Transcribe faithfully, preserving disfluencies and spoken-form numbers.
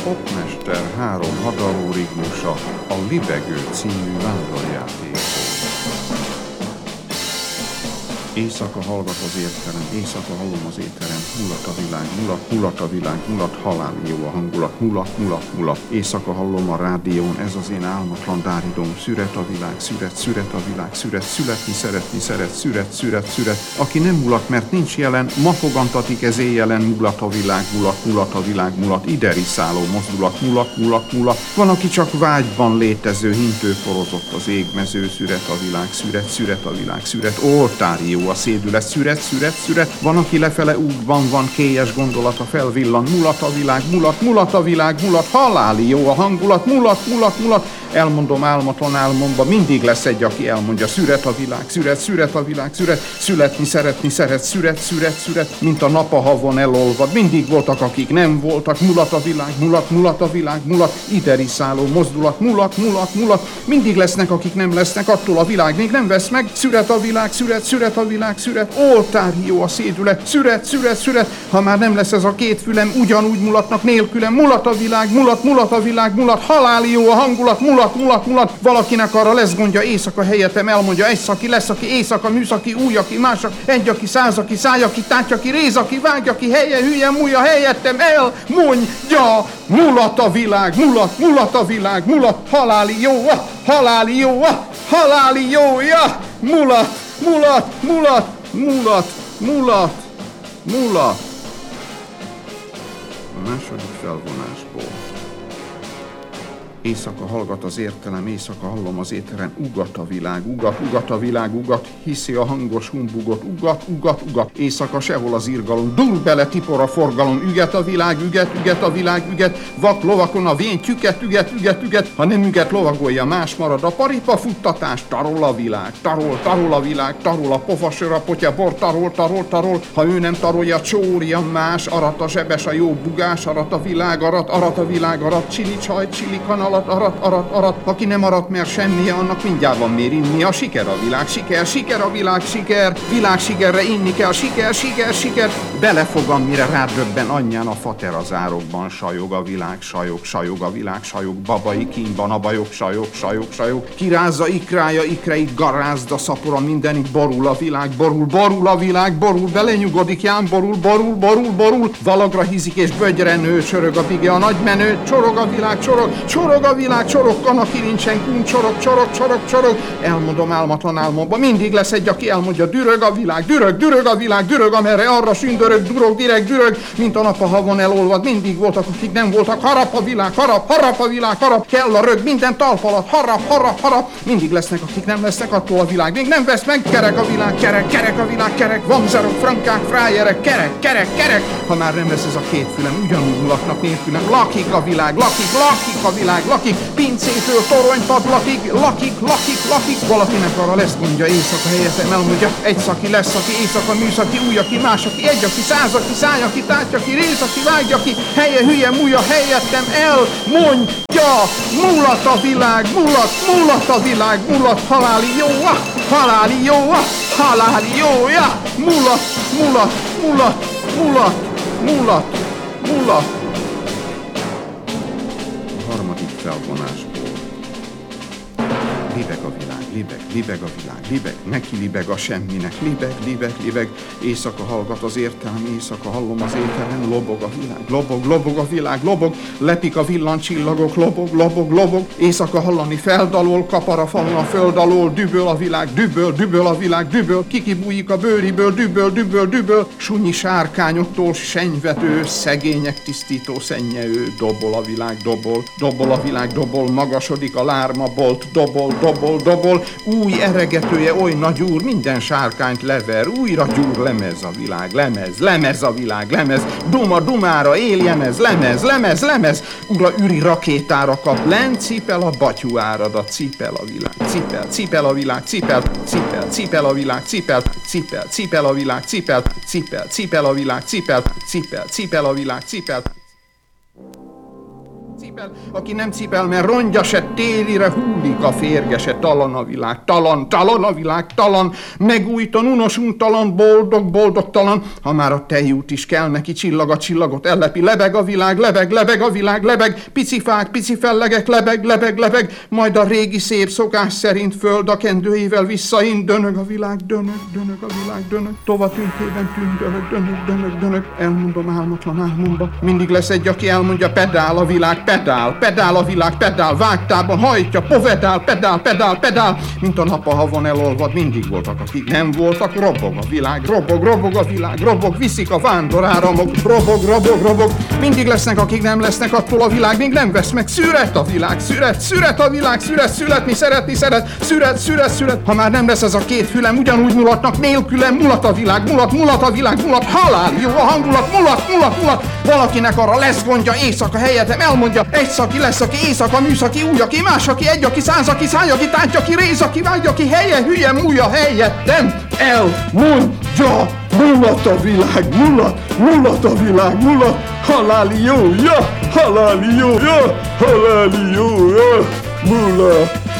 Popmester három hadaró rigmusa a Libegő című vándorjátékból. Éjszaka hallgat az értelem, éjszaka hallom az étterem, mulat a világ, mulat, mulat a világ, mulat, halál jó a hangulat, mulat, mulat, mulat. Éjszaka hallom a rádión, ez az én álmatlan dáridom, szüret a világ, szüret, szüret a világ, szüret, születni, szeretni, szeret, szüret, szüret, szüret. Aki nem mulat, mert nincs jelen, ma fogantatik ez éjjelen, mulat a világ, mulat, mulat a világ, mulat, ide riszáló mozdulat, mulat, mulat, mulat. Van, aki csak vágyban létező, hintő forozott az égmező, szüret a világ, szüret, szüret a világ, szüret, oltári jó a szédület, szüret, szüret, szüret. Van, aki lefele útban van, kélyes gondolata felvillan, mulat a világ, mulat, mulat a világ, mulat, haláli jó a hangulat, mulat, mulat, mulat. Elmondom álmatlan álmomba, mindig lesz egy, aki elmondja, szüret a világ, szüret, szüret a világ, szüret, születni, szeretni, szeret, szüret, szüret, szüret, mint a nap a havon elolvad. Mindig voltak, akik nem voltak, mulat a világ, mulat, mulat a világ, mulat, ide riszáló mozdulat, mulat, mulat, mulat. Mindig lesznek, akik nem lesznek, attól a világ még nem vesz meg, szüret a világ, szüret, szüret a világ, szüret, oltári jó a szédület, szüret, szüret, szüret. Ha már nem lesz ez a két fülem, ugyanúgy mulatnak nélkülem, mulat a világ, mulat, mulat a világ, mulat, haláli jó a hangulat, mulat, mulat, mulat, valakinek arra lesz gondja, éjszaka helyettem elmondja, egy szaki lesz, aki éjszaka, műszaki, új, aki másak, egy, aki száz, aki száj, aki táty, aki réz, aki vágy, aki helye, hülye, múlja, helyettem elmondja, mulat a világ, mulat, mulat a világ, mulat, haláli jó, haláli jó, haláli jó, ja, mulat, mulat, mulat, mulat, mulat, mulat. A második felvonásból. Éjszaka hallgat az értelem, éjszaka hallom az éteren, ugat a világ, ugat, ugat a világ, ugat, hiszi a hangos humbugot, ugat, ugat, ugat. Éjszaka sehol az irgalom, dúl bele tipor a forgalom, üget a világ, üget, üget a világ, üget, vak lovakon a vén, tüket, üget, üget, üget. Ha nem üget, lovagolja, más marad a paripa futtatás, tarol a világ, tarol, tarol a világ, tarol a pofasör, a potya, bor, tarol, tarol, tarol. Ha ő nem tarolja, csórja más, arat a zsebes, a jó bugás, arat a világ, arat, arat a világ, arat, csili csaj, csili kanal, arat, arat, arat, arat, aki nem arat, mert semmi, annak mindjárt van miért inni. A siker a világ, siker, siker a világ, siker, világ sikerre inni kell, siker, siker, siker. Belefogam, mire rádöbben anyján a fater az árokban, sajog a világ, sajog, sajog a világ, sajog, babai kínban a bajok, sajog, sajog, sajog. Kirázza ikrája, ikreik garázda, szapora mindenik, borul a világ, borul, borul a világ, borul, belenyugodik ján, borul, borul, borul, borul. Valagra hízik és bögyre nő, csörög a bige, a nagymenő, csorog a világ, csorog, csorog a világ, csorog, kana kirincsen, kun, csorog, csorog, csorog, csorog. Elmondom álmatlan álmomba, mindig lesz egy, aki elmondja, dürög a világ, dürög, dürög a világ, dürög, amerre arra sündörög, durog, direkt, dürög, mint a nap a havon elolvad. Mindig voltak, akik nem voltak, harap a világ, harap, harap a világ, harap, kell a rög, minden talp alatt, harap, harap, harap. Mindig lesznek, akik nem lesznek, attól a világ még nem vesz meg, kerek a világ, kerek, kerek a világ, kerek, vamzerok, frankák, frájerek, kerek, kerek, kerek. Ha már nem lesz ez a két fülem, ugyanúgy mulatnak nélkülem, lakik a világ, lakik, lakik a világ, lakik, pincétől toronypadlatig, lakik, lakik, lakik. Valakinek arra lesz gondja, éjszaka helyettem elmondja, egy szaki lesz, aki éjszaka, műszaki, új, aki más, aki egy, aki száz, aki száj, aki táty, aki rész, aki vágy, aki helye, hülye, múlja, helyettem elmondja, mulat a világ, mulat, mulat a világ, mulat, haláli jó, haláli jó, haláli jó, ja, mulat, mulat, mulat, mulat, mulat, mulat. A harmadik felvonásból. Libeg a világ, libeg, libeg a világ, libeg, neki libeg a semminek, libeg, libeg, libeg, éjszaka hallgat az értelem, éjszaka hallom az ételen, lobog a világ, lobog, lobog a világ, lobog, lepik a villancsillagok, lobog, lobog, lobog, éjszaka hallani feldalol, kapar a falon a föld alól, düböl a világ, düböl, düböl a világ, düböl, kikibújik a bőriből, düböl, düböl, düböl, sunyi sárkányoktól senyvető, szegények tisztító szennye ő, dobol a világ, dobol, dobol a világ, dobol, magasodik a lárma bolt, dobol, dobol, dobol, új eregetője, oly nagy úr, minden sárkányt lever, újra gyúr, lemez a világ, lemez, lemez a világ, lemez, duma, dumára, éljemez, lemez, lemez, lemez, ura üri rakétára kap, len, cipel a batyú áradat, cipel a világ, cipel, cipel a világ, cipel, cipel, cipel a világ, cipel, cipel, cipel a világ, cipel, cipel, cipel a világ, cipel, cipel, cipel a világ, cipel, cipel. cipel, aki nem cipel, mert rongya se, télire hullik a férge se, talan a világ, talan, talan a világ, talan, megújton, unos, untalan, boldog, boldogtalan, ha már a tejút is kell neki, csillag a csillagot ellepi, lebeg a világ, lebeg, lebeg a világ, lebeg, pici fák, pici fellegek, lebeg, lebeg, lebeg, majd a régi szép szokás szerint föld a kendőjével visszaint, dönög a világ, dönög, dönög a világ, dönög, tova tüntében tűn, dönög, dönög, dönög, dönög, elmondom álmatlan álmomba. Mindig lesz egy, aki elmondja, pedál a világ, pedál, pedál a világ, pedál, vágtában hajtja, povedál, pedál, pedál, pedál, mint a nap a havon elolvad, mindig voltak, akik nem voltak, robog a világ, robog, robog a világ, robog, viszik a vándoráramok, robog, robog, robog, mindig lesznek, akik nem lesznek, attól a világ még nem vesz meg, szüret a világ, szüret, szüret a világ, szüret, születni, szeretni, szeret, szüret, szüret, szüret, ha már nem lesz ez a két fülem, ugyanúgy mulatnak, nélkülem mulat a világ, mulat, mulat a világ, mulat, halál, jó a hangulat, mulat, mulat, mulat, valakinek arra lesz gondja, éjszaka helyettem, elmondja, egy szaki lesz, aki éjszaka, műszaki, új, aki más, aki egy, aki száz, aki száj, aki tánty, aki rész, aki vágy, aki helye, hülye, múlja helyettem, elmondja, mulat a világ, mulat, mulat a világ, mulat, haláli jó, ja, haláli jó, ja, haláli jó, ja, mulat.